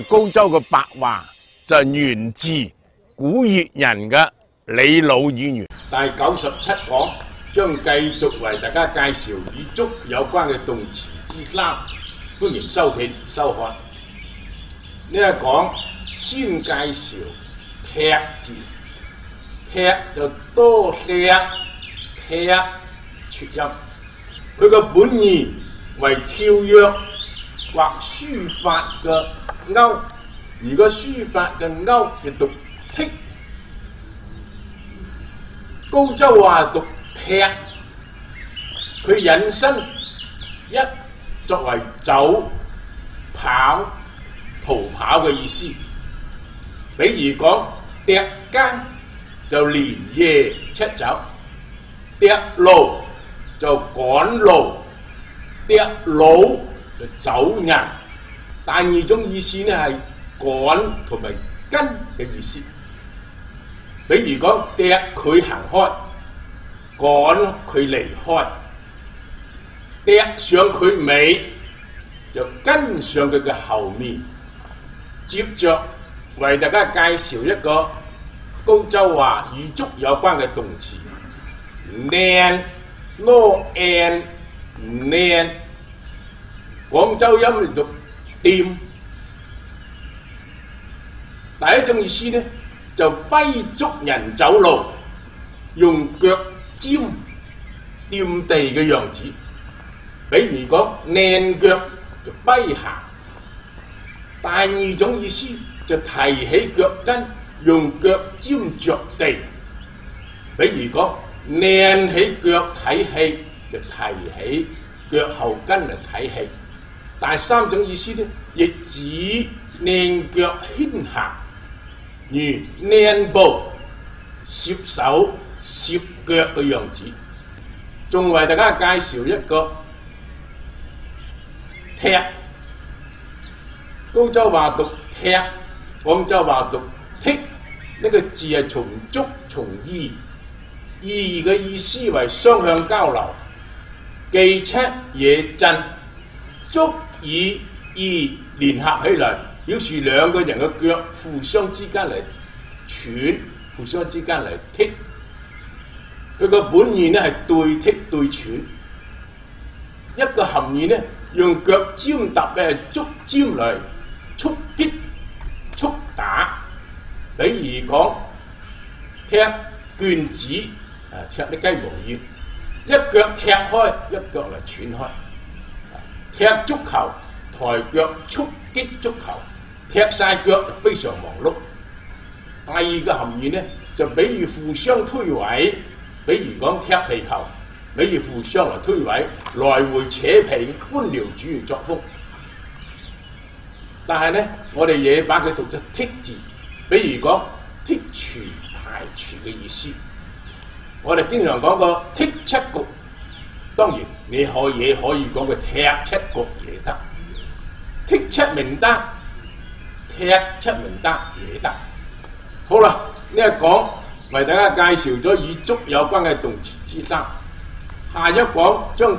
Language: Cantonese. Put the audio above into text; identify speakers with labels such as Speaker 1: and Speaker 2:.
Speaker 1: 高州嘅白話就係源自古越人嘅李魯語言。
Speaker 2: 第97講將繼續為大家介紹與足有關嘅動詞之三，歡迎收聽收看。呢一講先介紹踢字，踢就多踢，踢撮音。佢個本意為跳躍或書法嘅勾，如果書法嘅勾就讀剔，高州話讀踢。佢引申一作為走、跑、逃跑嘅意思，比如講趯更就連夜出走，趯路就趕路，趯路就走人。第二種意思呢係趕同埋跟嘅意思，比如講趯佢行開，趕佢離開，趯上佢尾就跟上佢嘅後面。接着為大家介紹一個高州話與足有關嘅動詞，躡 no an 躡，廣州音嚟讀掂。第一種意思呢，就跛足人走路，用腳尖掂地嘅樣子，比如講躡腳就跛行。第二種意思就提起腳跟，用腳尖着地，比如講躡起腳睇戲就提起腳後跟嚟睇戲。第三種意思呢，亦指躡腳牽行，如躡步、攝手、攝腳嘅樣子。仲為大家介紹一個踢，高州話讀踢，廣州話讀剔。呢個字係從足從意，意嘅意思為雙向交流，既尺也震，足以意聯合起來，表示兩個人嘅腳互相之間嚟喘，互相之間嚟剔。佢個本意呢係對剔對喘。一個含義呢，用腳尖踏嘅係足尖嚟觸擊、觸打。比如講踢橛子，踢啲雞毛掖，一腳踢開，一腳嚟踹開。踢足球，抬腳觸擊足球，踢晒腳非常忙碌。第二個含義呢，就比喻互相推諉，比如講踢皮球，比如互相嚟推諉，來回扯皮官僚主義作風。但係呢，我哋也把佢讀作剔字，比如講剔除、排除嘅意思。我哋經常講個剔七局，當然你可以講個踢七局也得，剔七名單，踢七名單也得。好啦，呢一講為大家介紹咗與足有關嘅動詞之三，下一講將